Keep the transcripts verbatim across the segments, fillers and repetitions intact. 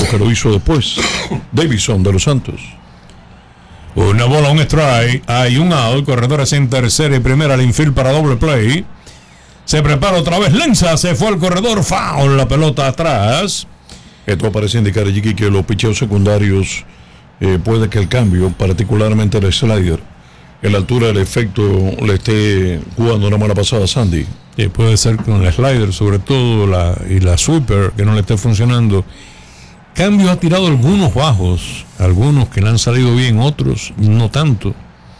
que lo hizo después. Davidson de los Santos. Una bola, un strike, hay un out, corredores en tercera y primera al infield para doble play. Se prepara otra vez, lanza, se fue al corredor, foul, la pelota atrás. Esto parece indicar, Jiki, que los picheos secundarios eh, puede que el cambio, particularmente el slider, en la altura del efecto le esté jugando una mala pasada a Sandy. Y puede ser con el slider, sobre todo, la, y la sweeper, que no le esté funcionando. Cambio ha tirado algunos bajos, algunos que le han salido bien, otros no tanto.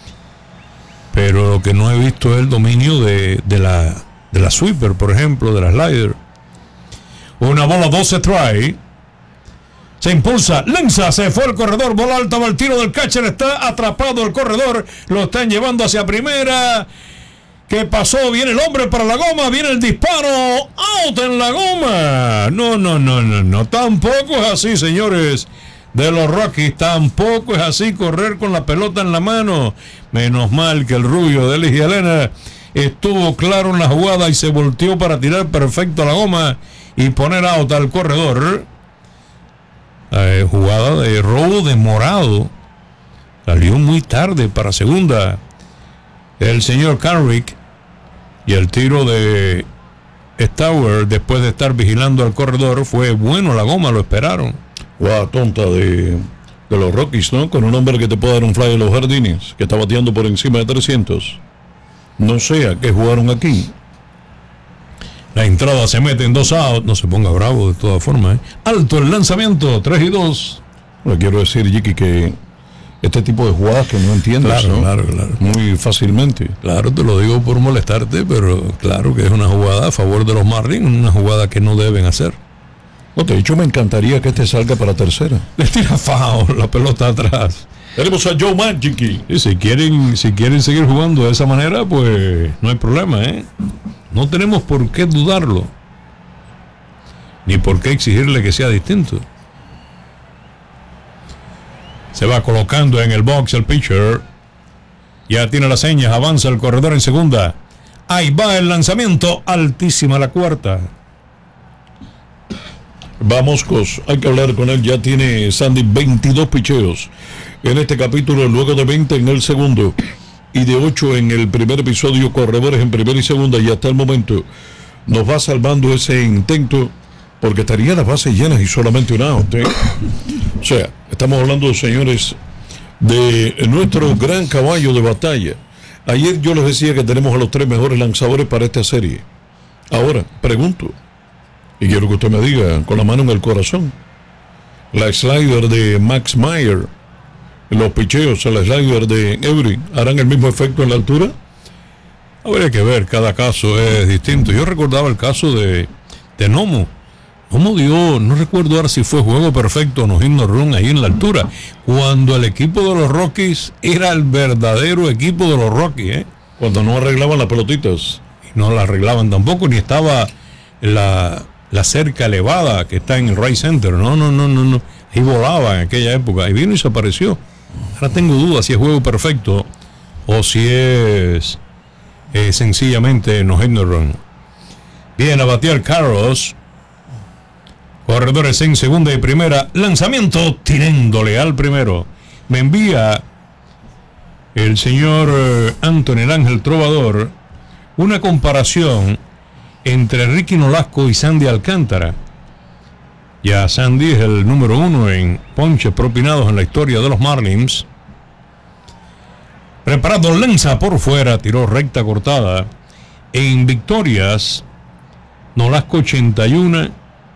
Pero lo que no he visto es el dominio de, de, la, de la sweeper, por ejemplo, de la slider. Una bola, doce strike. Se impulsa, lanza, se fue el corredor, bola alta, va el tiro del catcher, está atrapado el corredor, lo están llevando hacia primera. ¿Qué pasó? Viene el hombre para la goma, viene el disparo, out en la goma. No, no, no, no, no, tampoco es así, señores de los Rockies, tampoco es así correr con la pelota en la mano. Menos mal que el rubio de Ligia Elena estuvo claro en la jugada y se volteó para tirar perfecto a la goma y poner out al corredor. Eh, jugada de robo de Morado, salió muy tarde para segunda el señor Carrick, y el tiro de Stauer después de estar vigilando al corredor fue bueno, la goma, lo esperaron. Guau, tonta de, de los Rockies, ¿no? Con un hombre que te puede dar un fly de los jardines, que está bateando por encima de trescientos. No sé a qué jugaron aquí. La entrada se mete en dos outs. No se ponga bravo de todas formas, ¿eh? Alto el lanzamiento, tres y dos. Bueno, quiero decir, Jiki, que este tipo de jugadas que no entiendes, claro, ¿no? Claro, claro. Muy fácilmente. Claro, te lo digo por molestarte, pero claro que es una jugada a favor de los Marlins, una jugada que no deben hacer. No, de hecho, me encantaría que este salga para tercera. Le tira foul, la pelota atrás. Tenemos a Joe Mack, Jiki. Y si quieren, si quieren seguir jugando de esa manera, pues no hay problema, ¿eh? No tenemos por qué dudarlo, ni por qué exigirle que sea distinto. Se va colocando en el box el pitcher. Ya tiene las señas, avanza el corredor en segunda. Ahí va el lanzamiento, altísima la cuarta. Vamos, Cos, hay que hablar con él. Ya tiene Sandy veintidós picheos en este capítulo, luego de veinte en el segundo y de ocho en el primer episodio, corredores en primera y segunda, y hasta el momento nos va salvando ese intento, porque estaría las bases llenas y solamente un out, ¿eh? O sea, estamos hablando, señores, de nuestro gran caballo de batalla. Ayer yo les decía que tenemos a los tres mejores lanzadores para esta serie. Ahora, pregunto, y quiero que usted me diga con la mano en el corazón, la slider de Max Meyer, los picheos, el slider de Eury, ¿harán el mismo efecto en la altura? Habría que ver, cada caso es distinto. Yo recordaba el caso de, de Nomo. Nomo dio, no recuerdo ahora si fue juego perfecto o no hit no run ahí en la altura, cuando el equipo de los Rockies era el verdadero equipo de los Rockies, ¿eh? Cuando no arreglaban las pelotitas. Y no la arreglaban tampoco, ni estaba la, la cerca elevada que está en el Right Center. No, no, no, no, no. Ahí volaba en aquella época. Y vino y se apareció. Ahora tengo dudas si es juego perfecto o si es eh, sencillamente no hit no run. Viene a batear Carlos. Corredores en segunda y primera. Lanzamiento tirándole al primero. Me envía el señor eh, Anthony el Ángel Trovador una comparación entre Ricky Nolasco y Sandy Alcántara. Ya Sandy es el número uno en ponches propinados en la historia de los Marlins. Preparado, lanza por fuera, tiró recta cortada. En victorias, Nolasco ochenta y uno,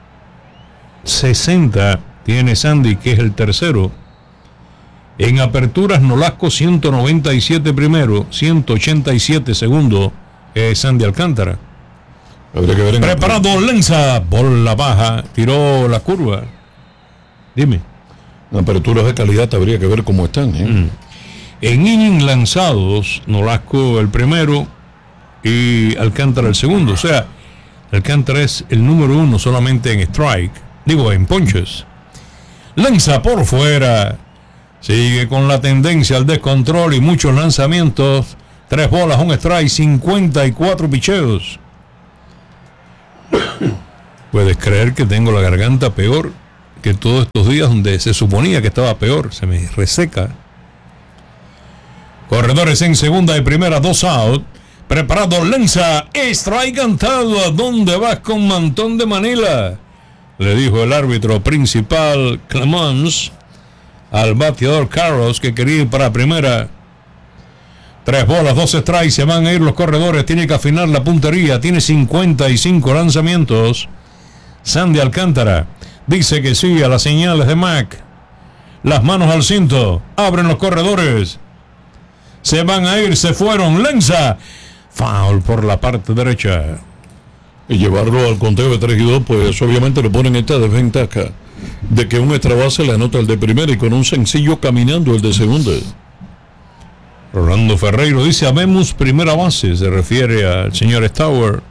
sesenta tiene Sandy, que es el tercero. En aperturas, Nolasco ciento noventa y siete primero, ciento ochenta y siete segundo, es Sandy Alcántara. Habría que ver en Preparado, apertura. lanza, bola baja, tiró la curva. Dime. En aperturas de calidad habría que ver cómo están, ¿eh? Mm. En innings lanzados, Nolasco el primero y Alcántara el segundo. O sea, Alcántara es el número uno solamente en strike, digo, en ponches. Lanza por fuera, sigue con la tendencia al descontrol y muchos lanzamientos. Tres bolas, un strike, cincuenta y cuatro picheos. ¿Puedes creer que tengo la garganta peor que todos estos días donde se suponía que estaba peor, se me reseca. Corredores en segunda y primera, dos out. Preparado, lanza, strike cantado. ¿A dónde vas con Mantón de Manila?, le dijo el árbitro principal Clemens al bateador Carlos, que quería ir para primera. Tres bolas, dos strikes, se van a ir los corredores. Tiene que afinar la puntería. Tiene cincuenta y cinco lanzamientos. Sandy Alcántara dice que sí a las señales de Mac. Las manos al cinto. Abren los corredores. Se van a ir, se fueron. Lanza. Foul por la parte derecha. Y llevarlo al conteo de tres y dos, pues obviamente le ponen esta desventaja de que un extra base le anota el de primera y con un sencillo caminando el de segunda. Rolando Ferreiro dice: habemos primera base, se refiere al señor Stauer.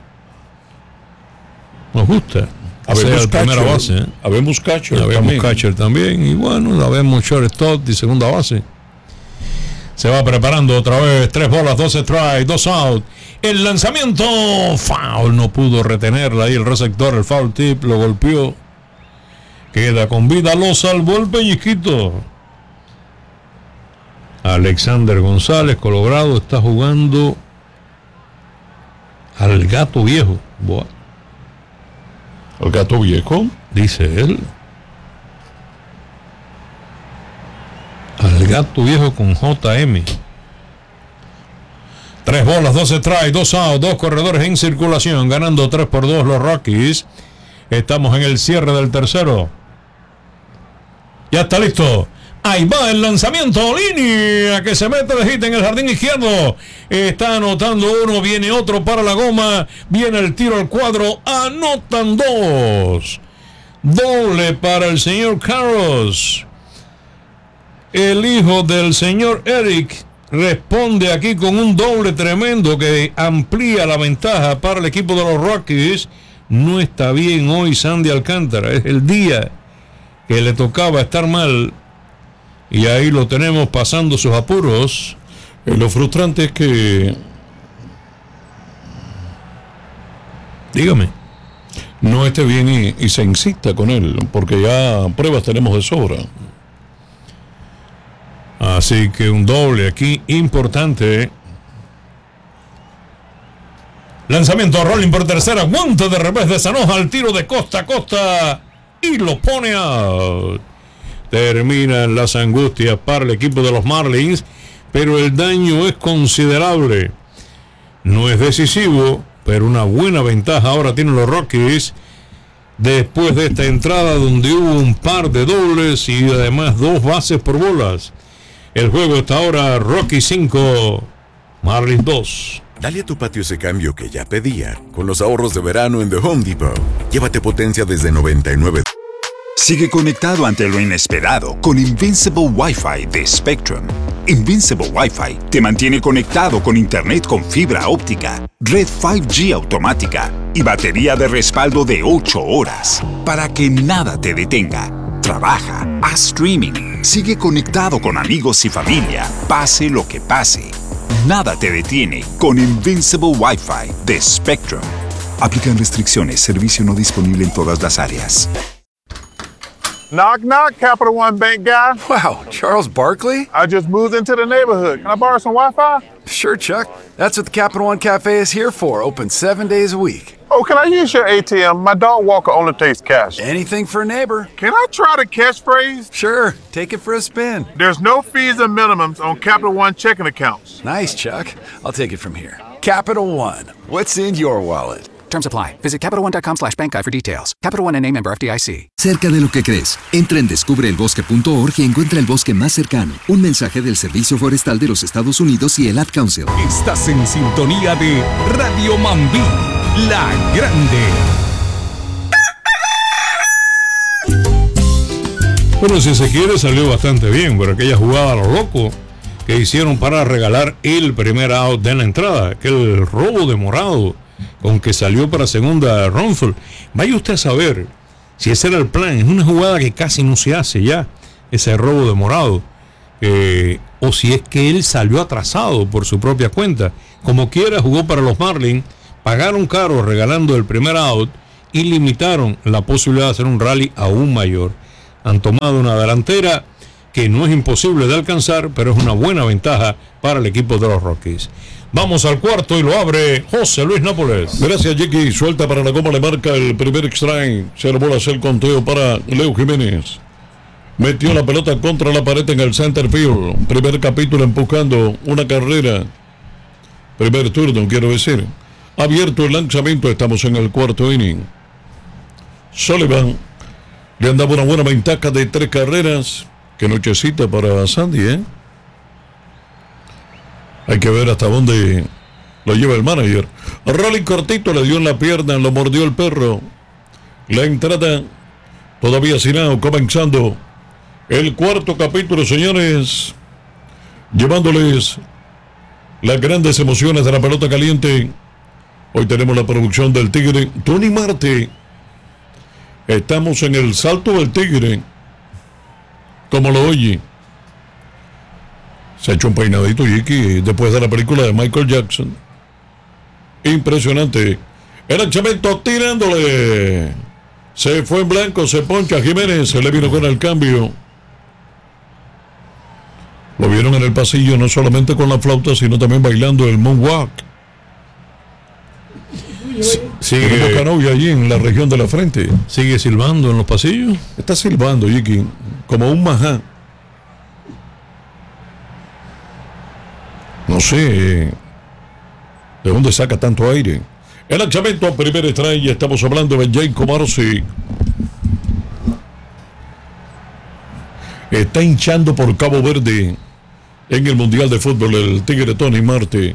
Nos gusta. Habemos primera base. ¿eh? Habemos catcher. Habemos también. catcher también. Y bueno, habemos shortstop y segunda base. Se va preparando otra vez. Tres bolas, dos strikes, dos out. El lanzamiento. Foul. No pudo retenerla ahí el receptor. El foul tip lo golpeó. Queda con vida. Lo salvó el pellizquito. Alexander González, Colorado, está jugando al gato viejo. Boa. ¿Al gato viejo? Dice él. Al gato viejo con J M. Tres bolas, dos strikes, dos outs, dos corredores en circulación, ganando tres por dos los Rockies. Estamos en el cierre del tercero. Ya está listo. Ahí va el lanzamiento, línea que se mete de hit en el jardín izquierdo. Está anotando uno, viene otro para la goma. Viene el tiro al cuadro, anotan dos. Doble para el señor Carlos. El hijo del señor Eric responde aquí con un doble tremendo que amplía la ventaja para el equipo de los Rockies. No está bien hoy Sandy Alcántara, es el día que le tocaba estar mal. Y ahí lo tenemos pasando sus apuros. Eh, lo frustrante es que... Dígame. No esté bien y, y se insista con él, porque ya pruebas tenemos de sobra. Así que un doble aquí importante. Lanzamiento rolling por tercera. Guante de revés de Sanoja al tiro de costa a costa. Y lo pone out. Terminan las angustias para el equipo de los Marlins, pero el daño es considerable. No es decisivo, pero una buena ventaja ahora tienen los Rockies después de esta entrada donde hubo un par de dobles y además dos bases por bolas. El juego está ahora Rockies cinco, Marlins dos. Dale a tu patio ese cambio que ya pedía con los ahorros de verano en The Home Depot. Llévate potencia desde noventa y nueve. Sigue conectado ante lo inesperado con Invincible Wi-Fi de Spectrum. Invincible Wi-Fi te mantiene conectado con internet con fibra óptica, red cinco G automática y batería de respaldo de ocho horas para que nada te detenga. Trabaja, haz streaming, sigue conectado con amigos y familia, pase lo que pase. Nada te detiene con Invincible Wi-Fi de Spectrum. Aplican restricciones, servicio no disponible en todas las áreas. Knock, knock, Capital One Bank guy. Wow, Charles Barkley? I just moved into the neighborhood. Can I borrow some Wi-Fi? Sure, Chuck. That's what the Capital One Cafe is here for, open seven days a week. Oh, can I use your A T M? My dog Walker only takes cash. Anything for a neighbor. Can I try the catchphrase? Sure, take it for a spin. There's no fees and minimums on Capital One checking accounts. Nice, Chuck. I'll take it from here. Capital One, what's in your wallet? Terms apply. Visit Capital One dot com slash bank guide for details. Capital One N A member F D I C. Cerca de lo que crees. Entra en descubre el bosque punto org y encuentra el bosque más cercano. Un mensaje del Servicio Forestal de los Estados Unidos y el Ad Council. Estás en sintonía de Radio Mambí, la grande. Bueno, si se quiere, salió bastante bien por aquella jugada a lo loco que hicieron para regalar el primer out de la entrada. Aquel robo de Morado con que salió para segunda Ronford. Vaya usted a saber si ese era el plan. Es una jugada que casi no se hace ya, ese robo de Morado. Eh, o si es que él salió atrasado por su propia cuenta. Como quiera, jugó para los Marlins, pagaron caro regalando el primer out y limitaron la posibilidad de hacer un rally aún mayor. han tomado una delantera que no es imposible de alcanzar, pero es una buena ventaja para el equipo de los Rockies. Vamos al cuarto y lo abre José Luis Nápoles. Gracias, Jackie. Suelta para la goma, le marca el primer strike. Cero bolas el conteo para Leo Jiménez. Metió la pelota contra la pared en el center field. Primer capítulo empujando una carrera. Primer turno, quiero decir. Abierto el lanzamiento, estamos en el cuarto inning. Sullivan le han dado una buena ventaja de tres carreras. Qué nochecita para Sandy, ¿eh? Hay que ver hasta dónde lo lleva el manager. Rolling cortito, le dio en la pierna, lo mordió el perro. La entrada todavía sin nada, comenzando el cuarto capítulo, señores. Llevándoles las grandes emociones de la pelota caliente. Hoy tenemos la producción del Tigre, Tony Marte. Estamos en el Salto del Tigre. Como lo oye. Se ha hecho un peinadito, Jiki, después de la película de Michael Jackson. Impresionante. El lanzamiento tirándole. Se fue en blanco, se poncha Jiménez, se le vino con el cambio. Lo vieron en el pasillo, no solamente con la flauta, sino también bailando el moonwalk. Sigue Tenemos Canovia allí en la región de la frente. ¿Sigue silbando en los pasillos? Está silbando, Jiki, como un majá. No sé de dónde saca tanto aire. El lanzamiento a primer strike, estamos hablando de Jacob Marcy. Está hinchando por Cabo Verde en el Mundial de Fútbol el Tigre Tony Marte.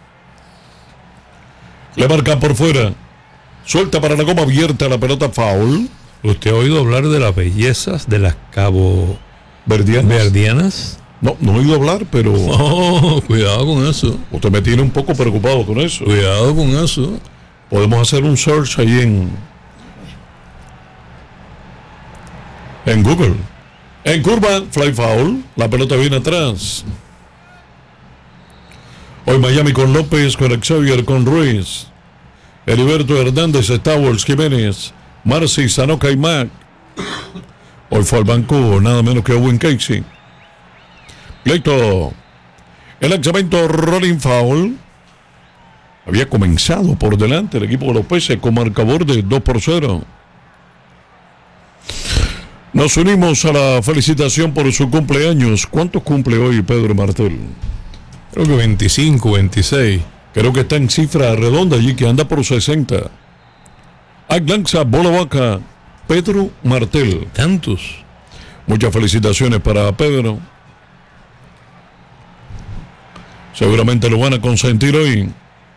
Le marcan por fuera. Suelta para la goma abierta, la pelota foul. ¿Usted ha oído hablar de las bellezas de las Cabo Verdianas? Verdianas? No, no he oído hablar, pero... Oh, cuidado con eso. Usted me tiene un poco preocupado con eso. Cuidado con eso. Podemos hacer un search ahí en... En Google. En curva, fly foul. La pelota viene atrás. Hoy Miami con López, con Xavier, con Ruiz. Heriberto Hernández, Stowers, Jiménez, Marcy, Sanoca y Mac. Hoy fue al banco nada menos que Owen Casey. Pleito. El lanzamiento rolling foul. Había comenzado por delante el equipo de los Peces con marcador de dos por cero. Nos unimos a la felicitación por su cumpleaños. ¿Cuántos cumple hoy Pedro Martel? Creo que veinticinco, veintiséis. Creo que está en cifra redonda allí, que anda por sesenta. Aglanza, bola vaca, Pedro Martel. Tantos. Muchas felicitaciones para Pedro. Seguramente lo van a consentir hoy.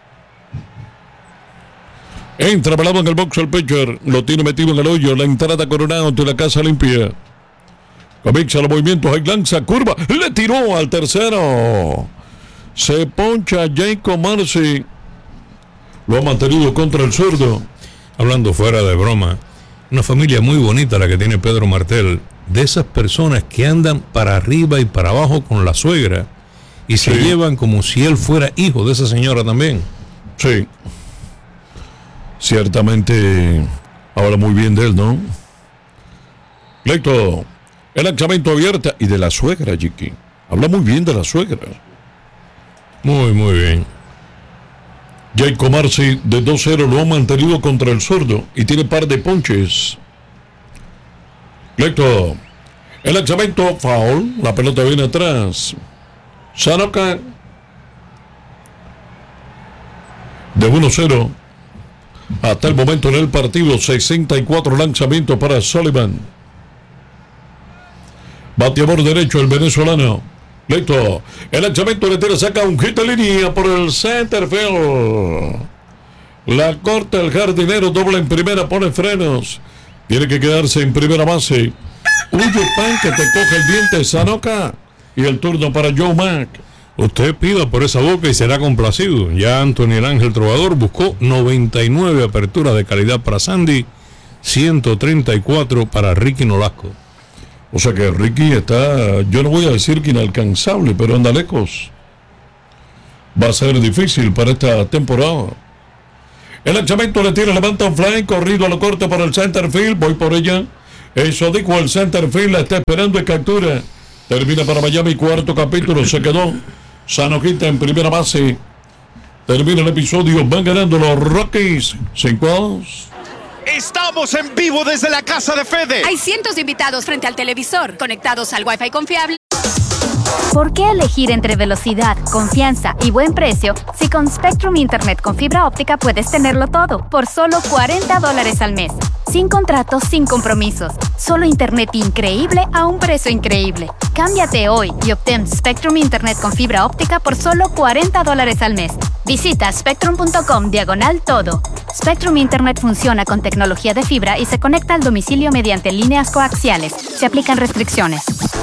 Entra pelado en el box el pitcher. Lo tiene metido en el hoyo. La entrada Coronado de la casa limpia. Comienza los movimientos. Aglanza, curva. Le tiró al tercero. Se poncha Jacob Marcy. Lo ha mantenido contra el zurdo. Hablando fuera de broma, una familia muy bonita la que tiene Pedro Martel. De esas personas que andan para arriba y para abajo con la suegra y se sí. llevan como si él fuera hijo de esa señora también. Sí. Ciertamente habla muy bien de él, ¿no? Pleito. El lanzamiento abierta y de la suegra, Jiki. Habla muy bien de la suegra. Muy, muy bien. Jacob Marcy de dos cero lo ha mantenido contra el zurdo y tiene par de ponches. Lecto. El lanzamiento foul. La pelota viene atrás. Sanoca. De uno cero. Hasta el momento en el partido, sesenta y cuatro lanzamientos para Sullivan. Bateador derecho el venezolano. Listo. El lanzamiento le tira, saca un hit de línea por el center field. La corta el jardinero, doble en primera, pone frenos. Tiene que quedarse en primera base. Huye Pan que te coge el diente, Sanoca. Y el turno para Joe Mack. Usted pida por esa boca y será complacido. Ya Anthony el Ángel Trovador buscó noventa y nueve aperturas de calidad para Sandy, ciento treinta y cuatro para Ricky Nolasco. O sea que Ricky está, yo no voy a decir que inalcanzable, pero anda lejos. Va a ser difícil para esta temporada. El lanzamiento le tira, levanta un fly, corrido a lo corto para el center field, voy por ella. Eso dijo el center field, la está esperando en captura. Termina para Miami, cuarto capítulo, se quedó Sanojita en primera base. Termina el episodio, van ganando los Rockies, cinco a dos. Estamos en vivo desde la casa de Fede. Hay cientos de invitados frente al televisor, conectados al Wi-Fi confiable. ¿Por qué elegir entre velocidad, confianza y buen precio si con Spectrum Internet con fibra óptica puedes tenerlo todo por solo cuarenta dólares al mes? Sin contratos, sin compromisos. Solo Internet increíble a un precio increíble. Cámbiate hoy y obtén Spectrum Internet con fibra óptica por solo cuarenta dólares al mes. Visita spectrum.com diagonal todo. Spectrum Internet funciona con tecnología de fibra y se conecta al domicilio mediante líneas coaxiales. Se aplican restricciones.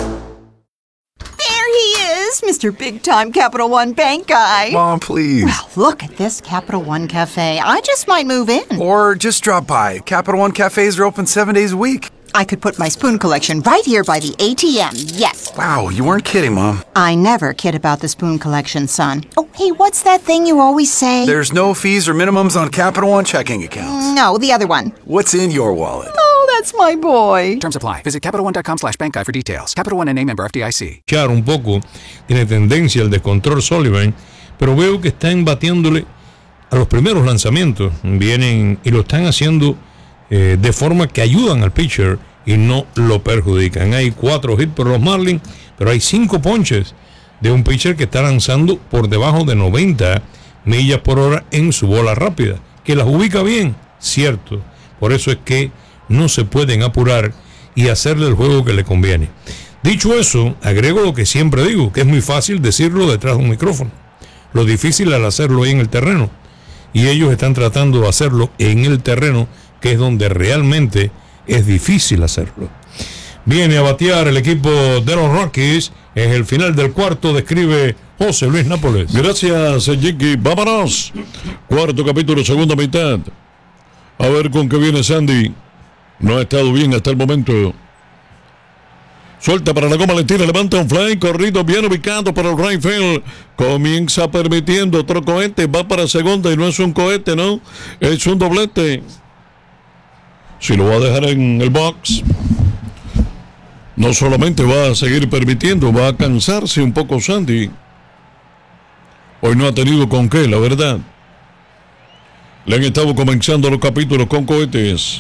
Mister Big Time Capital One Bank guy. Mom, please. Well, look at this Capital One Cafe. I just might move in. Or just drop by. Capital One cafes are open seven days a week. I could put my spoon collection right here by the A T M, yes. Wow, you weren't kidding, Mom. I never kid about the spoon collection, son. Oh, hey, what's that thing you always say? There's no fees or minimums on Capital One checking accounts. No, the other one. What's in your wallet? Oh, that's my boy. Terms apply. Visit CapitalOne.com slash bank guide for details. Capital One N A member F D I C. Char un poco, tiene tendencia el descontrol Sullivan, pero veo que están batiéndole a los primeros lanzamientos. Vienen y lo están haciendo eh, de forma que ayudan al pitcher y no lo perjudican. Hay cuatro hits por los Marlins, pero hay cinco ponches de un pitcher que está lanzando por debajo de noventa millas por hora en su bola rápida, que las ubica bien, cierto. Por eso es que no se pueden apurar y hacerle el juego que le conviene. Dicho eso, agrego lo que siempre digo, que es muy fácil decirlo detrás de un micrófono. Lo difícil es hacerlo ahí en el terreno. Y ellos están tratando de hacerlo en el terreno, que es donde realmente es difícil hacerlo. Viene a batear el equipo de los Rockies. Es el final del cuarto, describe José Luis Nápoles. Gracias, Jiki. Vámonos. Cuarto capítulo, segunda mitad. A ver con qué viene Sandy. No ha estado bien hasta el momento. Suelta para la goma, le tira, levanta un fly, corrido, bien ubicado para el right field. Comienza permitiendo otro cohete, va para segunda y no es un cohete, ¿no? Es un doblete. Si lo va a dejar en el box, no solamente va a seguir permitiendo, va a cansarse un poco Sandy. Hoy no ha tenido con qué, la verdad. Le han estado comenzando los capítulos con cohetes.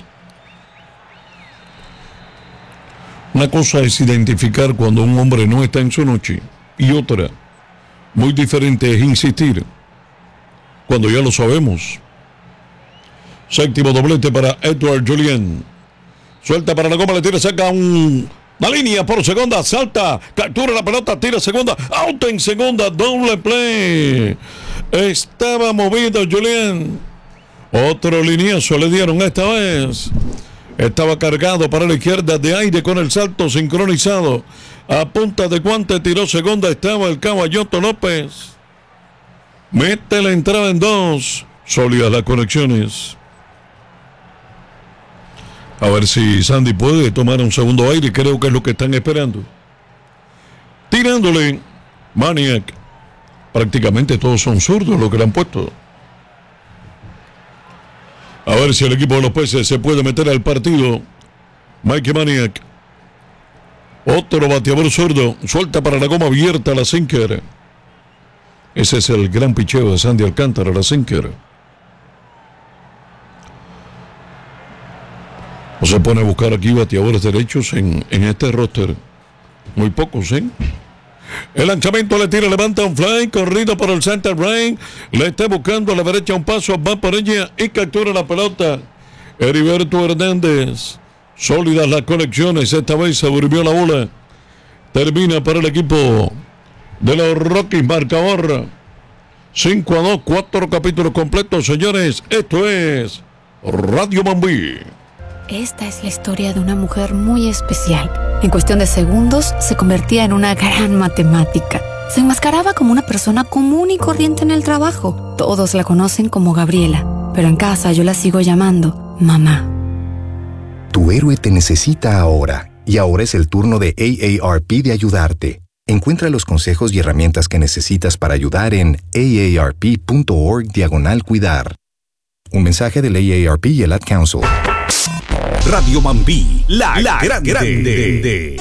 Una cosa es identificar cuando un hombre no está en su noche, y otra, muy diferente, es insistir cuando ya lo sabemos. Séptimo doblete para Edward Julien. Suelta para la goma, le tira, saca un, una línea por segunda, salta, captura la pelota, tira segunda, out en segunda, doble play. Estaba movido Julien. Otro lineazo le dieron esta vez. Estaba cargado para la izquierda de aire con el salto sincronizado. A punta de guante tiró segunda, estaba el Caballoto López. Mete la entrada en dos. Sólidas las conexiones. A ver si Sandy puede tomar un segundo aire, creo que es lo que están esperando. Tirándole, Maniac. Prácticamente todos son zurdos los que le han puesto. A ver si el equipo de los Peces se puede meter al partido. Mikey Maniac. Otro bateador zurdo. Suelta para la goma abierta la sinker. Ese es el gran picheo de Sandy Alcántara, la sinker. O se pone a buscar aquí bateadores derechos en, en este roster. Muy pocos, ¿eh? El lanzamiento le tira, levanta un fly, corrido por el center right, le está buscando a la derecha un paso, va por ella y captura la pelota. Heriberto Hernández, sólidas las conexiones, esta vez se durmió la bola. Termina para el equipo de los Rockies, marcador cinco a dos, cuatro capítulos completos, señores. Esto es Radio Mambí. Esta es la historia de una mujer muy especial. En cuestión de segundos, se convertía en una gran matemática. Se enmascaraba como una persona común y corriente en el trabajo. Todos la conocen como Gabriela, pero en casa yo la sigo llamando mamá. Tu héroe te necesita ahora, y ahora es el turno de A A R P de ayudarte. Encuentra los consejos y herramientas que necesitas para ayudar en aarp.org diagonal cuidar. Un mensaje del A A R P y el Ad Council. Radio Mambí, la, la grande. grande.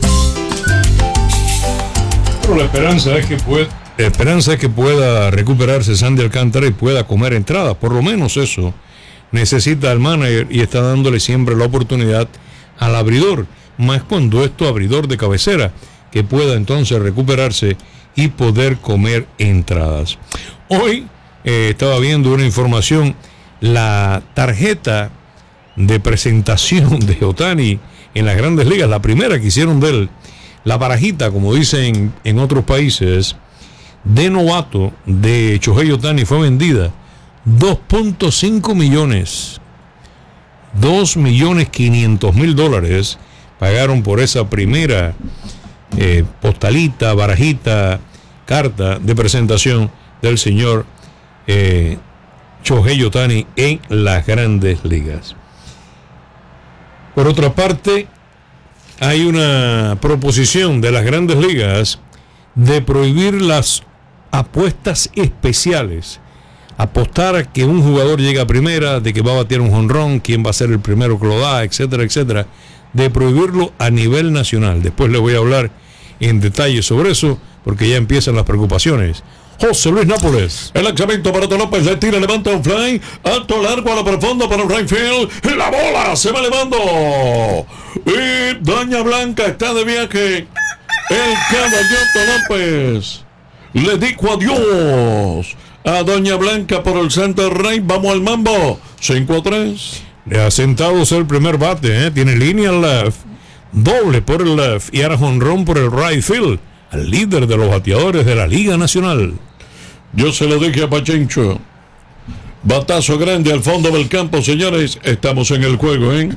Pero la esperanza es que pueda, la esperanza es que pueda recuperarse Sandy Alcántara y pueda comer entradas, por lo menos eso necesita el manager, y está dándole siempre la oportunidad al abridor, más cuando es tu abridor de cabecera, que pueda entonces recuperarse y poder comer entradas. Hoy eh, estaba viendo una información, la tarjeta de presentación de Ohtani en las Grandes Ligas, la primera que hicieron de él, la barajita, como dicen en otros países, de novato de Shohei Ohtani fue vendida dos punto cinco millones, dos millones quinientos mil dólares pagaron por esa primera eh, postalita, barajita, carta de presentación del señor eh, Shohei Ohtani en las Grandes Ligas. Por otra parte, hay una proposición de las Grandes Ligas de prohibir las apuestas especiales. Apostar a que un jugador llega a primera, de que va a batear un jonrón, quién va a ser el primero que lo da, etcétera, etcétera. De prohibirlo a nivel nacional. Después le voy a hablar en detalle sobre eso, porque ya empiezan las preocupaciones. José Luis Nápoles. El lanzamiento para Otto López, le tira, levanta un fly, alto, largo, a la profunda para el right field, y la bola se va elevando, y Doña Blanca está de viaje. El caballito López le dijo adiós a Doña Blanca por el center right. Vamos al mambo, cinco a tres. Le ha sentado el primer bate, ¿eh? Tiene línea al left, doble por el left y ahora jonrón por el right field, al líder de los bateadores de la Liga Nacional. Yo se lo dije a Pachencho. Batazo grande al fondo del campo, señores. Estamos en el juego, ¿eh?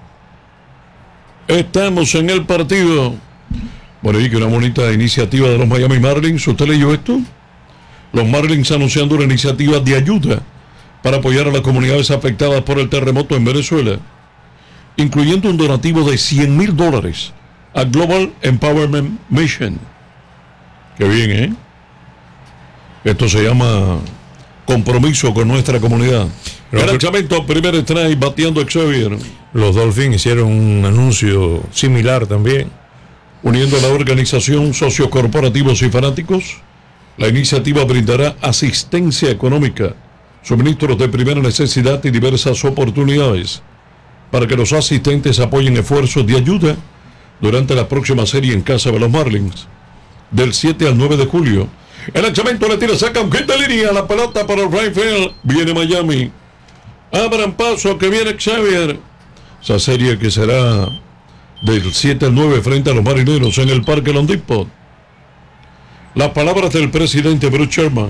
Estamos en el partido. Por ahí que una bonita iniciativa de los Miami Marlins. ¿Usted leyó esto? Los Marlins anunciando una iniciativa de ayuda para apoyar a las comunidades afectadas por el terremoto en Venezuela, incluyendo un donativo de cien mil dólares a Global Empowerment Mission. Qué bien, ¿eh? Esto se llama compromiso con nuestra comunidad. El lanzamiento, primer strike, bateando Xavier. Los Dolphins hicieron un anuncio similar también. Uniendo a la organización, socios corporativos y fanáticos, la iniciativa brindará asistencia económica, suministros de primera necesidad y diversas oportunidades para que los asistentes apoyen esfuerzos de ayuda durante la próxima serie en casa de los Marlins, del siete al nueve de julio. El lanzamiento le tira, saca un hit de línea, la pelota para el right field. Viene Miami. Abran paso, que viene Xavier. Esa serie que será del siete al nueve frente a los Marineros en el Parque Lone Depot. Las palabras del presidente Bruce Sherman.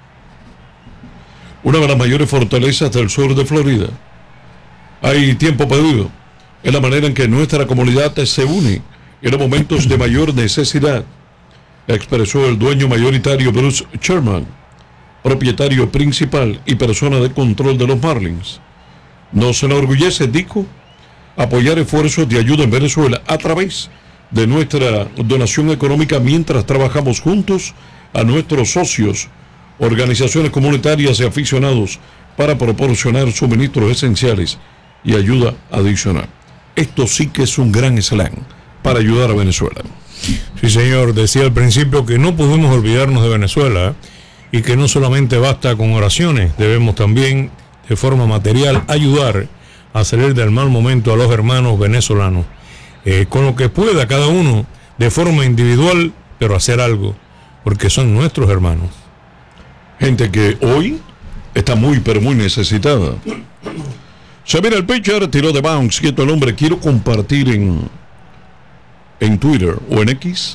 Una de las mayores fortalezas del sur de Florida. Hay tiempo perdido. Es la manera en que nuestra comunidad se une en los momentos de mayor necesidad, expresó el dueño mayoritario Bruce Sherman, propietario principal y persona de control de los Marlins. Nos enorgullece, dijo, apoyar esfuerzos de ayuda en Venezuela a través de nuestra donación económica mientras trabajamos juntos a nuestros socios, organizaciones comunitarias y aficionados para proporcionar suministros esenciales y ayuda adicional. Esto sí que es un gran slang para ayudar a Venezuela. Sí, señor, decía al principio que no podemos olvidarnos de Venezuela y que no solamente basta con oraciones, debemos también de forma material ayudar a salir del mal momento a los hermanos venezolanos, eh, con lo que pueda cada uno de forma individual, pero hacer algo, porque son nuestros hermanos. Gente que hoy está muy pero muy necesitada. Se mira el pitcher, tiró de bounce, quieto el hombre. Quiero compartir en en Twitter o en X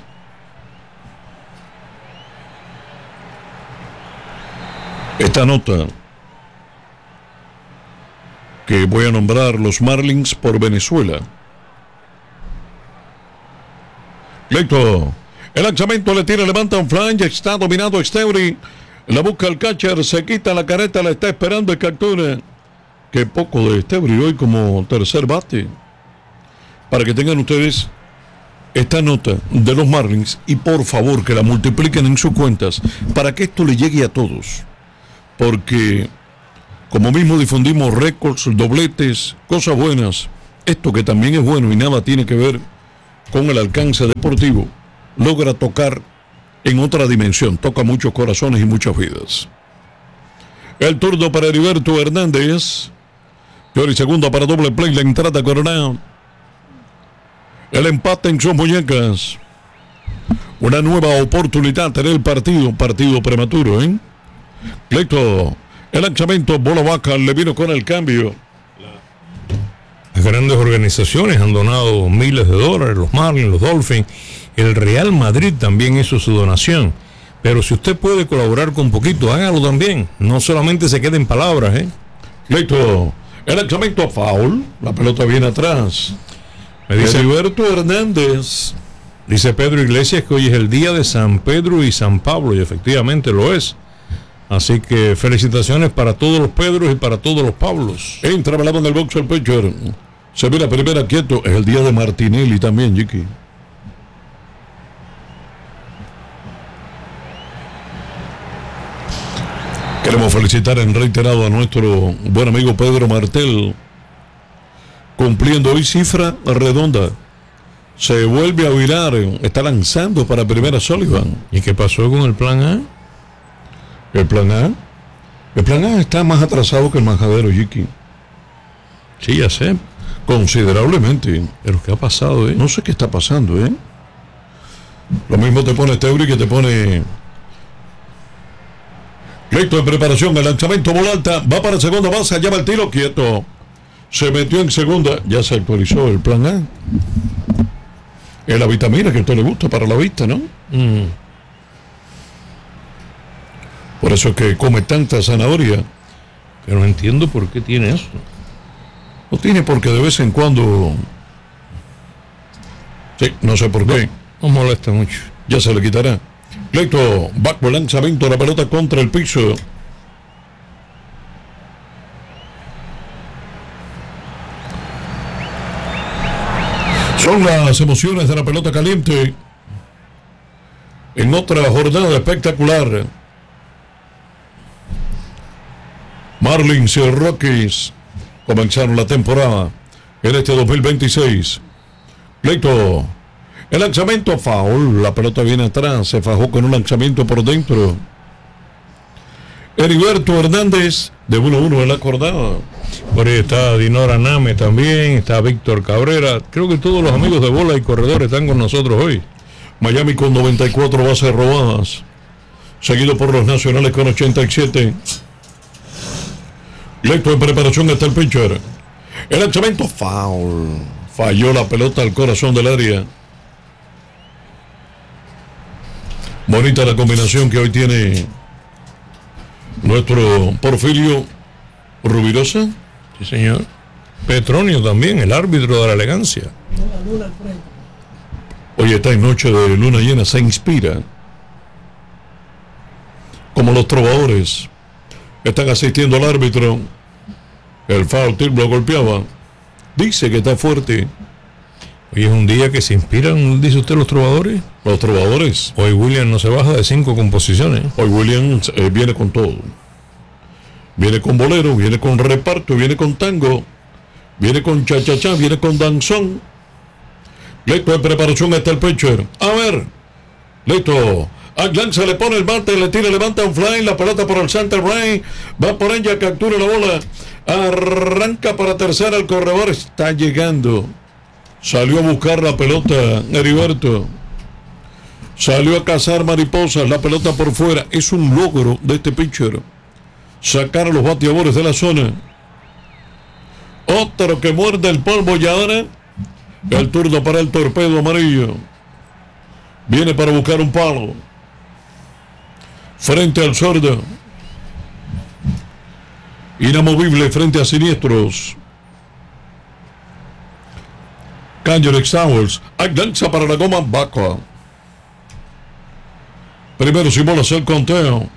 esta nota que voy a nombrar los Marlins por Venezuela. Listo. El lanzamiento le tira, levanta un fly, está dominado Esteury. La busca el catcher, se quita la careta, la está esperando y captura. Qué poco de Esteury hoy como tercer bate. Para que tengan ustedes esta nota de los Marlins y por favor que la multipliquen en sus cuentas para que esto le llegue a todos. Porque como mismo difundimos récords, dobletes, cosas buenas esto que también es bueno y nada tiene que ver con el alcance deportivo, logra tocar en otra dimensión, toca muchos corazones y muchas vidas. El turno para Heriberto Hernández. Yori segunda para doble play, la entrada Coronado. El empate en sus muñecas. Una nueva oportunidad tener el partido, un partido prematuro, ¿eh? Pleito, el lanzamiento, bola vaca, le vino con el cambio. Las grandes organizaciones han donado miles de dólares, los Marlins, los Dolphins, el Real Madrid también hizo su donación. Pero si usted puede colaborar con poquito, hágalo también. No solamente se quede en palabras, ¿eh? Listo. El lanzamiento foul. La pelota viene atrás. Me dice Heriberto Hernández. Dice Pedro Iglesias que hoy es el día de San Pedro y San Pablo, y efectivamente lo es. Así que felicitaciones para todos los Pedros y para todos los Pablos. Entra balado en el box el pitcher. Se ve la primera quieto. Es el día de Martinelli también, Jiki. Queremos felicitar en reiterado a nuestro buen amigo Pedro Martel, cumpliendo hoy cifra redonda. Se vuelve a virar, está lanzando para primera Sullivan. ¿Y qué pasó con el plan A? ¿El plan A? El plan A está más atrasado que el manjadero, Jiki. Sí, ya sé. Considerablemente. Pero ¿qué ha pasado, eh? No sé qué está pasando, ¿eh? Lo mismo te pone Teuri que te pone... Listo en preparación, el lanzamiento bola alta, va para segunda base, allá va el tiro, quieto. Se metió en segunda, ya se actualizó el plan A. Es la vitamina que a usted le gusta para la vista, ¿no? Mm. Por eso es que come tanta zanahoria. Pero no entiendo por qué tiene eso. No tiene porque de vez en cuando... Sí, no sé por qué. No, no molesta mucho. Ya se le quitará. Listo, bajo el lanzamiento, la pelota contra el piso. Son las emociones de la pelota caliente en otra jornada espectacular. Marlins y Rockies comenzaron la temporada en este dos mil veintiséis. Pleito, el lanzamiento foul, la pelota viene atrás, se fajó con un lanzamiento por dentro. Heriberto Hernández de uno uno en la acordada. Por ahí está Dinora Name también, está Víctor Cabrera. Creo que todos los amigos de bola y corredores están con nosotros hoy. Miami con noventa y cuatro bases robadas, seguido por los Nacionales con ochenta y siete. Listo en preparación está el pitcher. El lanzamiento foul, falló la pelota al corazón del área. Bonita la combinación que hoy tiene nuestro Porfirio Rubirosa. Sí, señor. Petronio también, el árbitro de la elegancia. Hoy está en noche de luna llena, se inspira. Como los trovadores están asistiendo al árbitro. El foul tip lo golpeaba. Dice que está fuerte. Hoy es un día que se inspiran, dice usted, los trovadores. Los trovadores. Hoy William no se baja de cinco composiciones. Hoy William eh, viene con todo. Viene con bolero, viene con reparto, viene con tango, viene con cha-cha-cha, viene con danzón. Listo, en preparación está el pitcher. A ver. Listo. A Glenn se le pone el bate, le tira, levanta un fly, la pelota por el center right, va por ella, captura la bola, arranca para tercera, el corredor está llegando. Salió a buscar la pelota, Heriberto. Salió a cazar mariposas, la pelota por fuera. Es un logro de este pitcher sacar a los bateadores de la zona. Otro que muerde el polvo y ahora el turno para el torpedo amarillo. Viene para buscar un palo. Frente al sordo. Inamovible frente a siniestros. Canyon Stowers. Lanza para la goma vaca. Primero sin bolas el conteo.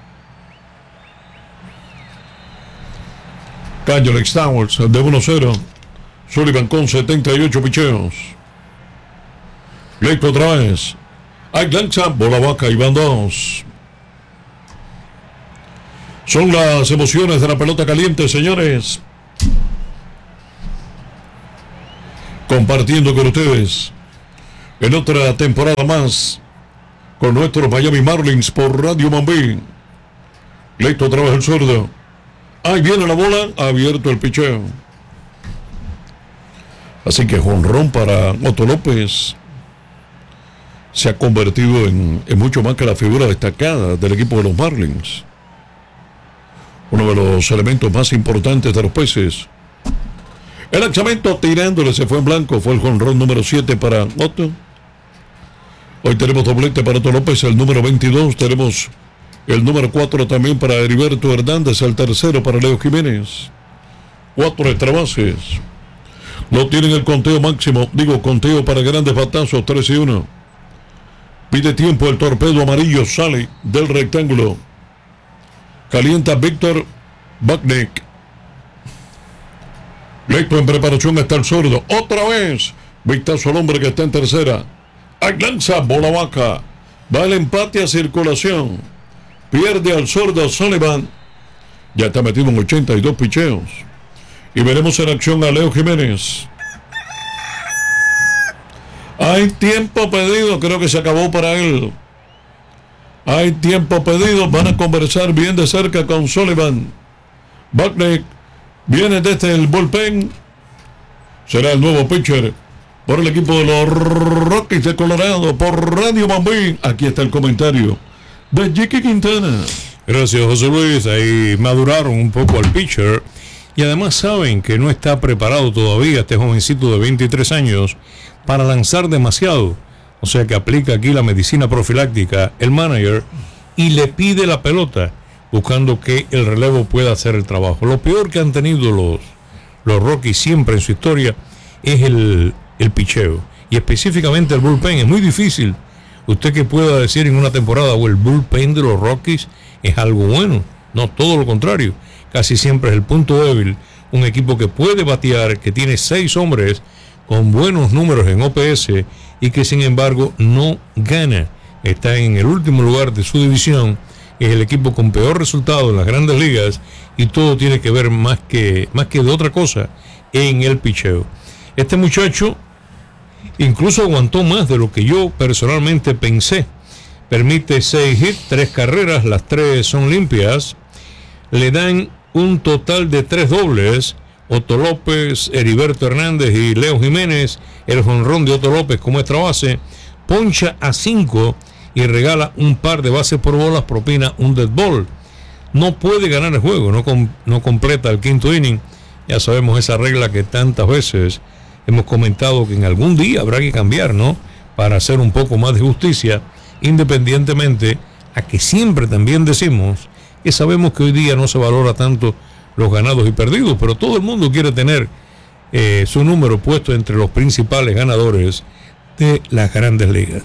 Canyon Stowers de uno cero. Sullivan con setenta y ocho picheos. Listo otra vez. Lanza, bola vaca y van dos. Son las emociones de la pelota caliente, señores. compartiendo con ustedes en otra temporada más con nuestros Miami Marlins por Radio Mambí. Listo, otra vez el zurdo. Ahí viene la bola, abierto el picheo. Así que jonrón para Otto López. Se ha convertido en, en mucho más que la figura destacada del equipo de los Marlins. Uno de los elementos más importantes de los peces. El lanzamiento tirándole se fue en blanco. Fue el jonrón número siete para Otto. Hoy tenemos doblete para Otto López, el número veintidós. Tenemos el número cuatro también para Heriberto Hernández. El tercero para Leo Jiménez. Cuatro extra bases. No tienen el conteo máximo. Digo, conteo para grandes batazos. tres y uno. Pide tiempo el torpedo amarillo. Sale del rectángulo. Calienta Víctor Bucknick. Listo en preparación está el zurdo. Otra vez. Vistazo al hombre que está en tercera. Ahí lanza bola baja. Va el empate a circulación. Pierde al zurdo Sullivan. Ya está metido en ochenta y dos picheos. Y veremos en acción a Leo Jiménez. Hay tiempo pedido. Creo que se acabó para él. Hay tiempo pedido. Van a conversar bien de cerca con Sullivan. Bucknick viene desde el bullpen. Será el nuevo pitcher por el equipo de los Rockies de Colorado. Por Radio Mambí. Aquí está el comentario de Jiki Quintana. Gracias, José Luis. Ahí maduraron un poco al pitcher. Y además saben que no está preparado todavía este jovencito de veintitrés años para lanzar demasiado. O sea que aplica aquí la medicina profiláctica, el manager, y le pide la pelota, buscando que el relevo pueda hacer el trabajo. Lo peor que han tenido los, los Rockies siempre en su historia es el, el picheo. Y específicamente el bullpen. Es muy difícil usted que pueda decir en una temporada, o el bullpen de los Rockies es algo bueno. No, todo lo contrario. Casi siempre es el punto débil. Un equipo que puede batear, que tiene seis hombres con buenos números en O P S y que sin embargo no gana. Está en el último lugar de su división. Es el equipo con peor resultado en las grandes ligas y todo tiene que ver más que, más que de otra cosa en el picheo. Este muchacho incluso aguantó más de lo que yo personalmente pensé. Permite seis hits, tres carreras, las tres son limpias. Le dan un total de tres dobles. Otto López, Heriberto Hernández y Leo Jiménez. El jonrón de Otto López como extra base. Poncha a cinco y regala un par de bases por bolas. Propina un dead ball. No puede ganar el juego. No, com- no completa el quinto inning. Ya sabemos esa regla que tantas veces hemos comentado que en algún día habrá que cambiar, ¿no? Para hacer un poco más de justicia. Independientemente a que siempre también decimos que sabemos que hoy día no se valora tanto los ganados y perdidos, pero todo el mundo quiere tener eh, su número puesto entre los principales ganadores de las grandes ligas.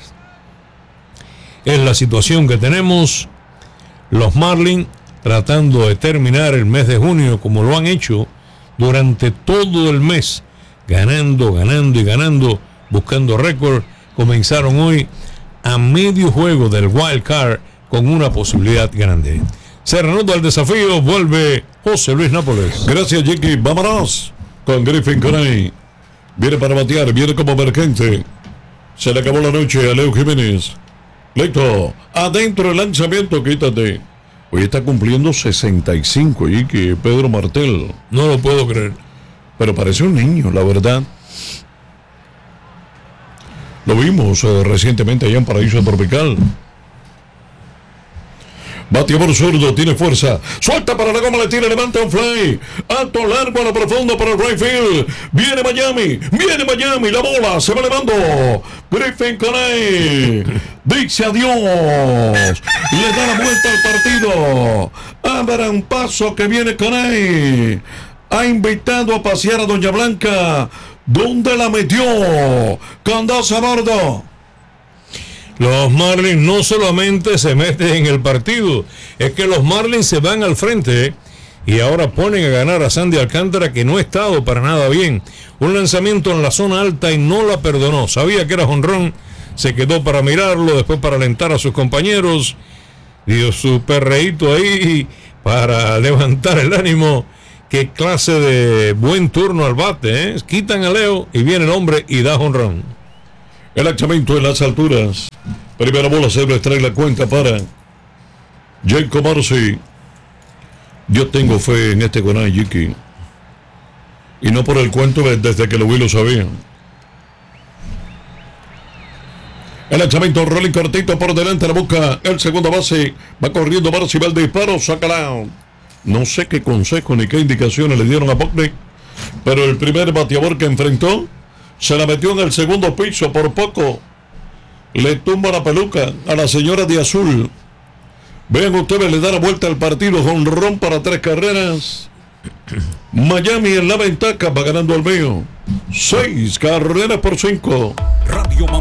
Es la situación que tenemos. Los Marlins tratando de terminar el mes de junio como lo han hecho durante todo el mes, ganando, ganando y ganando, buscando récord. Comenzaron hoy a medio juego del wild card con una posibilidad grande. Se reanuda el desafío, vuelve José Luis Nápoles. Gracias, Jiki. Vámonos con Griffin Coney. Viene para batear, viene como emergente. Se le acabó la noche a Leo Jiménez. Listo. Adentro el lanzamiento, quítate. Hoy está cumpliendo sesenta y cinco, Jiki, Pedro Martel. No lo puedo creer. Pero parece un niño, la verdad. Lo vimos eh, recientemente allá en Paraíso Tropical. Bate por zurdo, tiene fuerza. Suelta para la goma, le tira, levanta un fly. Alto, largo, a lo profundo para el right field. Viene Miami, viene Miami. La bola se va elevando. Griffin Coney dice adiós. Le da la vuelta al partido. Abra un paso que viene Coney. Ha invitado a pasear a Doña Blanca. ¿Dónde la metió? Con dos a bordo. Los Marlins no solamente se meten en el partido, es que los Marlins se van al frente y ahora ponen a ganar a Sandy Alcántara, que no ha estado para nada bien. Un lanzamiento en la zona alta y no la perdonó. Sabía que era jonrón, se quedó para mirarlo, después para alentar a sus compañeros, dio su perreíto ahí para levantar el ánimo. qué clase de buen turno al bate, ¿eh? Quitan a Leo y viene el hombre y da jonrón. El lanzamiento en las alturas. Primera bola, se trae la cuenta para Jacob Marcy. Yo tengo fe en este Conay, Jiki. Y no por el cuento desde que lo vi lo sabía. El lanzamiento, rolling cortito por delante, la busca el segundo base. Va corriendo Marcy, va el disparo, sácala. No sé qué consejo ni qué indicaciones le dieron a Buckney, pero el primer bateador que enfrentó se la metió en el segundo piso, por poco le tumba la peluca a la señora de azul. Vean ustedes, le da la vuelta al partido, jonrón para tres carreras. Miami en la ventaja, va ganando al medio. Seis carreras por cinco. Radio Mambo.